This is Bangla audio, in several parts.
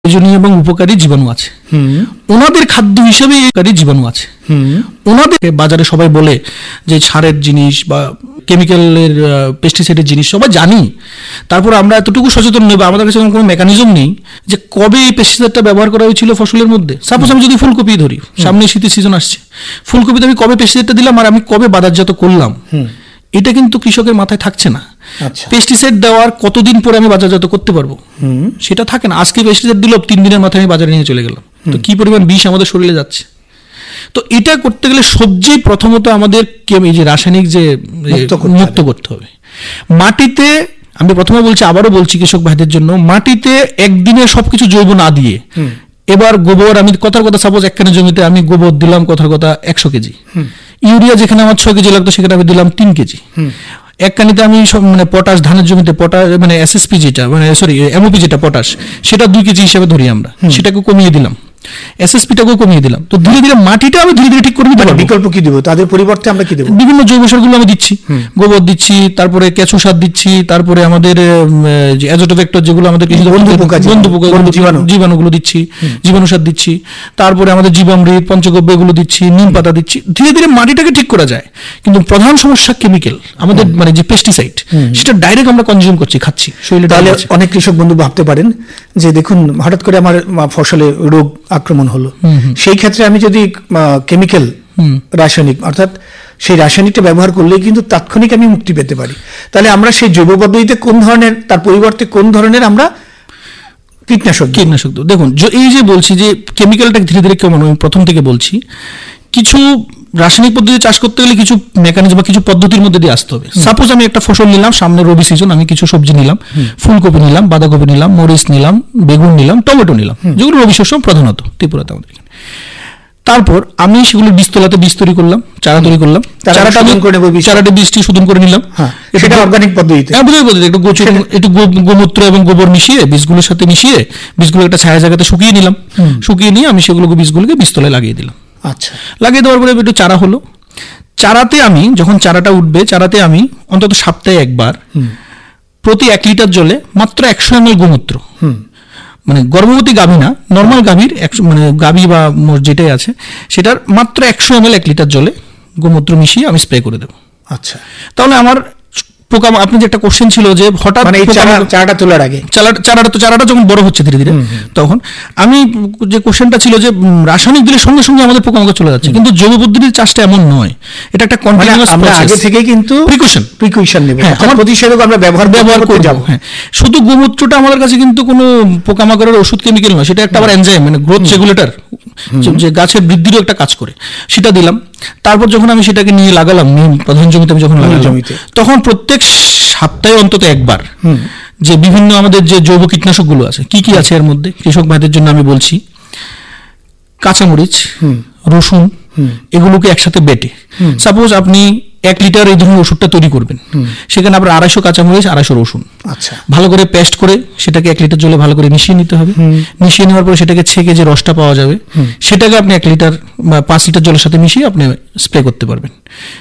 প্রয়োজনীয় এবং উপকারী জীবাণু আছে, ওনাদের খাদ্য হিসেবে উপকারী জীবাণু আছে। ওনাদের বাজারে সবাই বলে যে সারের জিনিস বা কেমিক্যালের পেস্টিসাইডের জিনিস সবাই জানি, তারপর আমরা এতটুকু সচেতন নেই বা আমাদের কাছে কোনো মেকানিজম নেই যে কবে এই পেস্টিসাইডটা ব্যবহার করা হয়েছিল ফসলের মধ্যে। সাপোজ আমি যদি ফুলকপি ধরি, সামনে শীতের সিজন আসছে, ফুলকপিতে আমি কবে পেস্টিসাইডটা দিলাম আর আমি কবে বাজারজাত করলাম, এটা কিন্তু কৃষকের মাথায় থাকছে না। পেস্টিসাইড দেওয়ার কতদিন পরে আমি বাজারজাত করতে পারবো সেটা থাকে না। আজকে পেস্টিসাইড দিল, 3 দিনের মাথায় আমি বাজারে নিয়ে চলে গেলাম, তো কি পরিমাণ বিষ আমাদের শরীরে যাচ্ছে। তো এটা করতে গেলে সবজি প্রথমত আমাদের এই যে রাসায়নিক যে মুক্ত করতে হবে। মাটিতে আমি প্রথমে বলছি, আবারও বলছি কৃষক ভাইদের জন্য, মাটিতে একদিনে সবকিছু জৈব না দিয়ে এবার গোবর, আমি কথার কথা সাপোজ একখানে জমিতে আমি গোবর দিলাম কথার কথা 100 কেজি, ইউরিয়া যেখানে আমার 6 কেজি লাগতো সেখানে আমি দিলাম 3 কেজি। এক কানিতে আমি সব মানে পটাশ, ধানের জমিতে পটাশ মানে এসএসপি যেটা মানে সরি এমওপি যেটা পটাশ, সেটা 2 কেজি হিসাবে ধরি আমরা, সেটাকে কমিয়ে দিলাম, এসএসপিটাকেও কমিয়ে দিলাম। তো ধীরে ধীরে মাটিটা আমি ধীরে ধীরে ঠিক করে দিতে পারবো। বিকল্প কি দেবো, তাদের পরিবর্তে আমরা কি দেবো? বিভিন্ন জৈব সারগুলো আমি দিচ্ছি, গোবর দিচ্ছি, তারপরে কেঁচো সার দিচ্ছি, তারপরে আমাদের যে অ্যাজোটোভেক্টর যেগুলো আমাদের বন্ধু পোকা জীবাণুগুলো দিচ্ছি, জীবাণু সার দিচ্ছি, তারপরে আমাদের জীবামৃত, পঞ্চগব্য এগুলো দিচ্ছি, নিম পাতা দিচ্ছি। ধীরে ধীরে মাটিটাকে ঠিক করা যায়। কিন্তু প্রধান সমস্যা কেমিক্যাল, আমাদের মানে যে পেস্টিসাইড, সেটা ডাইরেক্ট আমরা কনজিউম করছি, খাচ্ছি শরীরে। তাহলে অনেক কৃষক বন্ধু ভাবতে পারেন যে দেখুন হঠাৎ করে আমার ফসলে রোগ আক্রমণ হলো, সেই ক্ষেত্রে আমি যদি কেমিক্যাল রাসায়নিক অর্থাৎ সেই রাসায়নিকটা ব্যবহার করলে কিন্তু তাৎক্ষণিক আমি মুক্তি পেতে পারি। তাহলে আমরা সেই জৈব পদ্ধতিতে কোন ধরনের, তার পরিবর্তে কোন ধরনের আমরা কীটনাশক দেখুন, এই যে বলছি যে কেমিক্যালটা ধীরে ধীরে কেমন, আমি প্রথম থেকে বলছি, কিছু রাসায়নিক পদ্ধতি চাষ করতে গেলে কিছু মেকানিজম বা কিছু পদ্ধতির মধ্যে দিয়ে আসতে হবে। সাপোজ আমি একটা ফসল নিলাম, সামনে রবি সিজন, আমি কিছু সবজি নিলাম, ফুলকপি নিলাম, বাঁধাকপি নিলাম, মরিচ নিলাম, বেগুন নিলাম, টমেটো নিলাম, যেগুলো রবি শস্য প্রধানত ত্রিপুরাতে আমাদের এখানে। তারপর আমি সেগুলো বীজতলাতে বীজ তৈরি করলাম, চারা তৈরি করলাম, চারাটা বীজটি শোধন করে নিলাম, এটা অর্গানিক পদ্ধতিতে, একটু গোমূত্র এবং গোবর মিশিয়ে বীজগুলোর সাথে মিশিয়ে বীজগুলো একটা ছায়া জায়গাতে শুকিয়ে নিলাম, শুকিয়ে নিয়ে আমি সেগুলোকে বীজগুলোকে বীজতলায় লাগিয়ে দিলাম। আচ্ছা, লাগিয়ে দেওয়ার পরে একটু চারা হলো। চারাতে আমি যখন চারাটা উঠবে, চারাতে আমি অন্তত সপ্তাহে একবার প্রতি 1 লিটার জলে মাত্র 100 ml গোমূত্র, মানে গর্ভবতী গাভী না, নর্মাল গাভীর মানে গাভী বা যেটাই আছে সেটার মাত্র 100 ml 1 লিটার জলে গোমূত্র মিশিয়ে আমি স্প্রে করে দেবো। আচ্ছা, তাহলে আমার পোকা, আপনি যে একটা কোশ্চেন ছিল যে হঠাৎ চারাটা তোলার আগে, চারাটা যখন বড় হচ্ছে ধীরে ধীরে, তখন আমি যে কোশ্চেনটা ছিল যে রাসায়নিক দিলে সঙ্গে সঙ্গে আমাদের পোকামাকড় চলে যাচ্ছে, কিন্তু জৈব পদ্ধতির চাষটা এমন নয়, এটা একটা কন্টিনিউয়াস প্রসেস। আগে থেকে কিন্তু প্রিকশন নেব, আমার প্রতিষেধক আমরা ব্যবহার করে যাব। হ্যাঁ, শুধু গোমূত্রটা আমাদের কাছে কিন্তু কোনো পোকামাকড়ের ওষুধ কেমিক্যাল নয়, সেটা একটা আবার এনজাইম, মানে গ্রোথ রেগুলেটর, যে গাছের বৃদ্ধিরও একটা কাজ করে, সেটা দিলাম। তারপর যখন আমি সেটাকে নিয়ে লাগালাম প্রধান জমিতে, আমি যখন লাগালাম তখন প্রত্যেক সপ্তাহে অন্তত একবার যে বিভিন্ন আমাদের যে জৈব কীটনাশকগুলো আছে, কি কি আছে এর মধ্যে কৃষক ভাইদের জন্য আমি বলছি, কাঁচামরিচ, রসুন, এগুলোকে একসাথে বেটে, সাপোজ আপনি 1 লিটার এই ধরনের ওষুধটা তৈরি করবেন, সেখানে আপনার 250 কাঁচামরিচ, 250 রসুন ভালো করে পেস্ট করে সেটাকে 1 লিটার জলে ভালো করে মিশিয়ে নিতে হবে। মিশিয়ে নেওয়ার পরে সেটাকে ছেঁকে যে রসটা পাওয়া যাবে, সেটাকে আপনি 1 লিটার বা 5 লিটার জলের সাথে মিশিয়ে আপনি স্প্রে করতে পারবেন।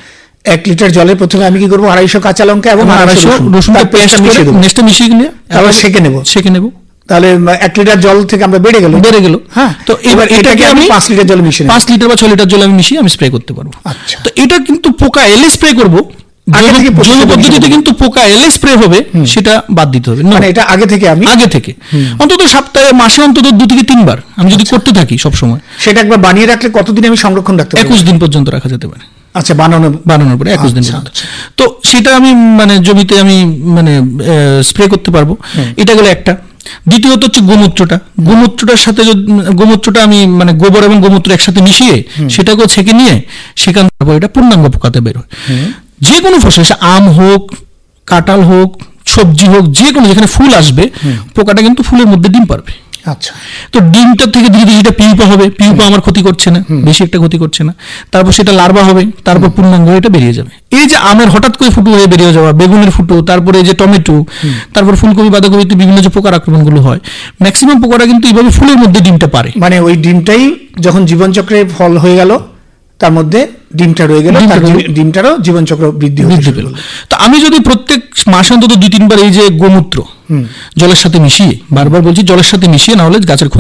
1 লিটার জলে প্রথমে আমি কি করবো, 250 কাঁচা লঙ্কা এবং 250 রসুনটা পেস্ট করে নেক্সটে মিশিয়ে নিয়ে আবার সেঁকে নেব। তাহলে 1 লিটার জল থেকে আমরা বেড়ে গেল। হ্যাঁ, তো এবার এটাকে আমি 5 লিটার জলে মিশিয়ে 5 লিটার বা 6 লিটার জলে আমি মিশিয়ে আমি স্প্রে করতে পারবো। আচ্ছা, তো এটা কিন্তু পোকা এলে স্প্রে করব, জৈব পদ্ধতিতে কিন্তু পোকা এলে স্প্রে হবে, সেটা বাদ দিতে হবে। মানে এটা আগে থেকে অন্তত সপ্তাহে, মাসে অন্তত 2 থেকে 3 বার আমি যদি করতে থাকি সব সময়। সেটা একবার বানিয়ে রাখলে কতদিন আমি সংরক্ষণ রাখতে পারি? 21 দিন পর্যন্ত রাখা যেতে পারে। আচ্ছা, বানানোর পরে 21 দিন পর্যন্ত। তো সেটা আমি মানে জমিতে আমি মানে স্প্রে করতে পারবো। এটা গেল একটা। দ্বিতীয়ত হচ্ছে গোমূত্রটার সাথে গোমূত্রটা আমি মানে গোবর এবং গোমূত্র একসাথে মিশিয়ে সেটাকেও ছেঁকে নিয়ে সেখান থেকে এটা পূর্ণাঙ্গ পোকাতে বের হয়। যে কোনো ফসল, আম হোক, কাঁঠাল হোক, সবজি হোক, যে কোনো যেখানে ফুল আসবে, পোকাটা কিন্তু ফুলের মধ্যে ডিম পারবে। আচ্ছা, তো ডিমটার থেকে ধীরে ধীরে সেটা পিউপা হবে, পিউপা আমার ক্ষতি করছে না, বেশি একটা ক্ষতি করছে না, তারপর সেটা লার্ভা হবে, তারপর পূর্ণাঙ্গ এটা বেরিয়ে যাবে। এই যে আমের হঠাৎ করে ফুটো হয়ে বেরিয়ে যাওয়া, বেগুনের ফুটো, তারপরে যে টমেটো, তারপর ফুলকপি, বাঁধাকপিতে বিভিন্ন যে পোকার আক্রমণগুলো হয়, ম্যাক্সিমাম পোকাটা কিন্তু এইভাবে ফুলের মধ্যে ডিমটা পারে। মানে ওই ডিমটাই যখন জীবনচক্রে ফল হয়ে গেল, তার মধ্যে ডিমটা রয়ে গেল, ডিমটারও জীবনচক্র বৃদ্ধি পেল। তো আমি যদি প্রত্যেক মাসে অন্তত 2-3 বার এই যে গোমূত্র জলের সাথে মিশিয়ে, বারবার বলছি জলের সাথে মিশিয়ে, না হলে গাছের